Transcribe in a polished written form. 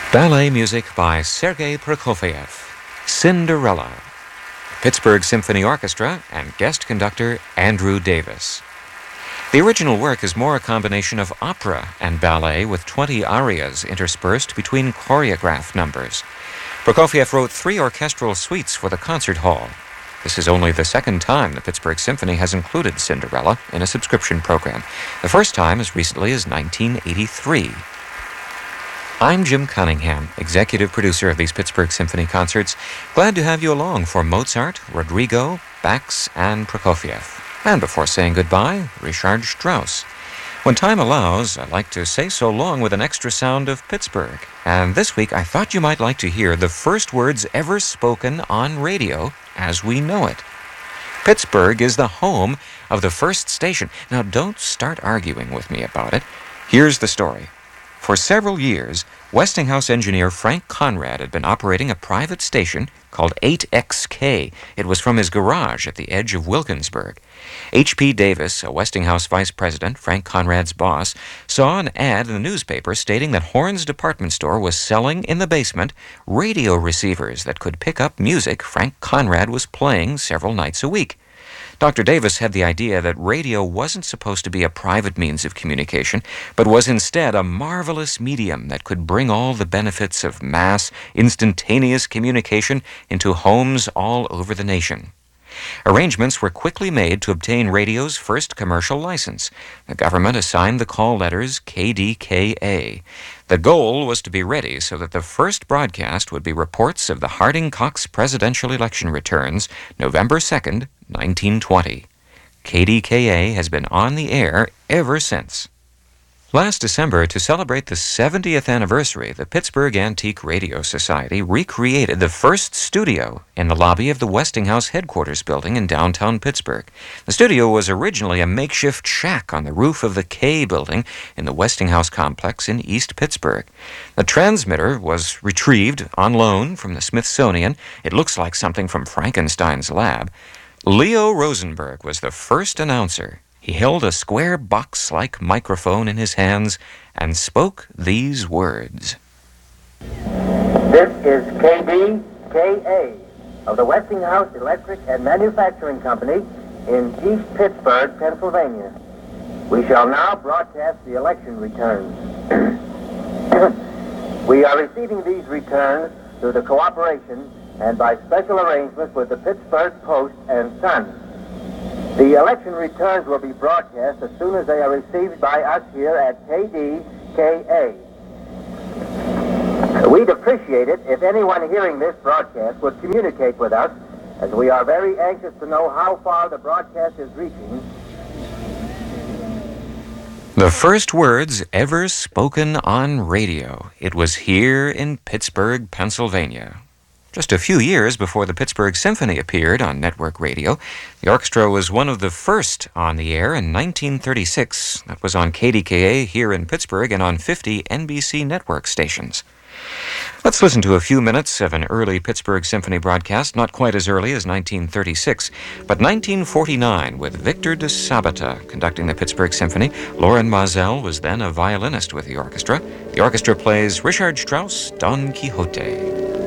Ballet music by Sergei Prokofiev, Cinderella, Pittsburgh Symphony Orchestra, and guest conductor Andrew Davis. The original work is more a combination of opera and ballet with 20 arias interspersed between choreographed numbers. Prokofiev wrote 3 orchestral suites for the concert hall. This is only the second time the Pittsburgh Symphony has included Cinderella in a subscription program. The first time as recently as 1983. I'm Jim Cunningham, executive producer of these Pittsburgh Symphony concerts. Glad to have you along for Mozart, Rodrigo, Bax, and Prokofiev. And before saying goodbye, Richard Strauss. When time allows, I'd like to say so long with an extra sound of Pittsburgh. And this week, I thought you might like to hear the first words ever spoken on radio as we know it. Pittsburgh is the home of the first station. Now, don't start arguing with me about it. Here's the story. For several years, Westinghouse engineer Frank Conrad had been operating a private station called 8XK. It was from his garage at the edge of Wilkinsburg. H.P. Davis, a Westinghouse vice president, Frank Conrad's boss, saw an ad in the newspaper stating that Horn's department store was selling in the basement radio receivers that could pick up music Frank Conrad was playing several nights a week. Dr. Davis had the idea that radio wasn't supposed to be a private means of communication, but was instead a marvelous medium that could bring all the benefits of mass, instantaneous communication into homes all over the nation. Arrangements were quickly made to obtain radio's first commercial license. The government assigned the call letters KDKA. The goal was to be ready so that the first broadcast would be reports of the Harding-Cox presidential election returns, November 2nd, 1920. KDKA has been on the air ever since. Last December, to celebrate the 70th anniversary, the Pittsburgh Antique Radio Society recreated the first studio in the lobby of the Westinghouse headquarters building in downtown Pittsburgh. The studio was originally a makeshift shack on the roof of the K building in the Westinghouse complex in East Pittsburgh. The transmitter was retrieved on loan from the Smithsonian. It looks like something from Frankenstein's lab. Leo Rosenberg was the first announcer. He held a square box-like microphone in his hands and spoke these words. This is KDKA of the Westinghouse Electric and Manufacturing Company in East Pittsburgh, Pennsylvania. We shall now broadcast the election returns. We are receiving these returns through the cooperation and by special arrangement with the Pittsburgh Post and Sun. The election returns will be broadcast as soon as they are received by us here at KDKA. We'd appreciate it if anyone hearing this broadcast would communicate with us, as we are very anxious to know how far the broadcast is reaching. The first words ever spoken on radio. It was here in Pittsburgh, Pennsylvania. Just a few years before the Pittsburgh Symphony appeared on network radio, the orchestra was one of the first on the air in 1936. That was on KDKA here in Pittsburgh and on 50 NBC network stations. Let's listen to a few minutes of an early Pittsburgh Symphony broadcast, not quite as early as 1936, but 1949 with Victor de Sabata conducting the Pittsburgh Symphony. Loren Maazel was then a violinist with the orchestra. The orchestra plays Richard Strauss' Don Quixote.